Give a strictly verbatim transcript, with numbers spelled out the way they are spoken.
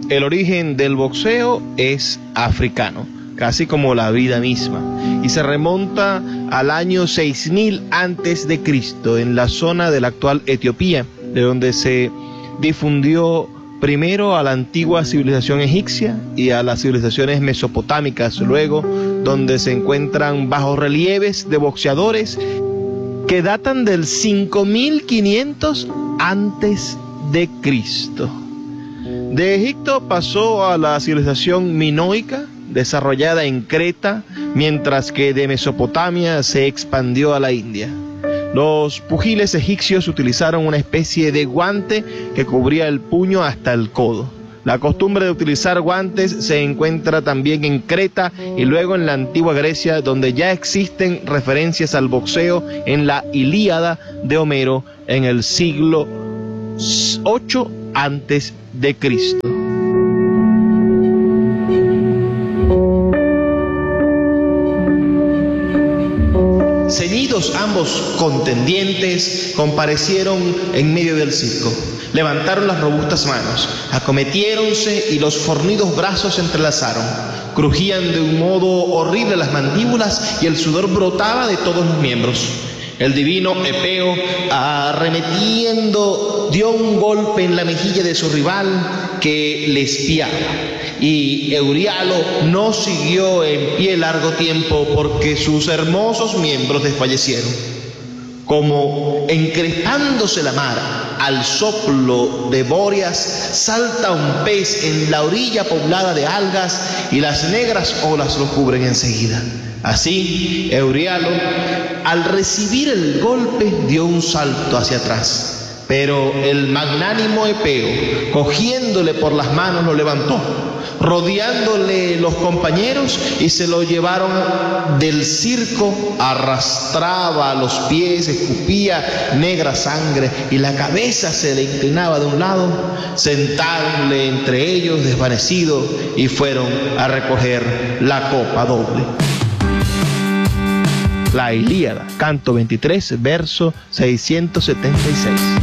El origen del boxeo es africano, casi como la vida misma, y se remonta al año seis mil antes de Cristo, en la zona de la actual Etiopía, de donde se difundió primero a la antigua civilización egipcia y a las civilizaciones mesopotámicas, luego donde se encuentran bajorrelieves de boxeadores que datan del cinco mil quinientos antes de Cristo. De Egipto pasó a la civilización minoica, desarrollada en Creta, mientras que de Mesopotamia se expandió a la India. Los pugiles egipcios utilizaron una especie de guante que cubría el puño hasta el codo. La costumbre de utilizar guantes se encuentra también en Creta y luego en la antigua Grecia, donde ya existen referencias al boxeo en la Ilíada de Homero en el siglo ocho antes de Cristo. Ceñidos ambos contendientes, comparecieron en medio del circo. Levantaron las robustas manos, acometiéronse y los fornidos brazos se entrelazaron. Crujían de un modo horrible las mandíbulas y el sudor brotaba de todos los miembros. El divino Epeo, arremetiendo, dio un golpe en la mejilla de su rival que le espiaba. Y Euríalo no siguió en pie largo tiempo porque sus hermosos miembros desfallecieron. Como encrespándose la mar al soplo de Bóreas, salta un pez en la orilla poblada de algas y las negras olas lo cubren enseguida. Así, Euríalo, al recibir el golpe, dio un salto hacia atrás, pero el magnánimo Epeo, cogiéndole por las manos, lo levantó, rodeándole los compañeros y se lo llevaron del circo. Arrastraba los pies, escupía negra sangre y la cabeza se le inclinaba de un lado. Sentáronle entre ellos desvanecido y fueron a recoger la copa doble. La Ilíada, canto veintitrés, verso seiscientos setenta y seis.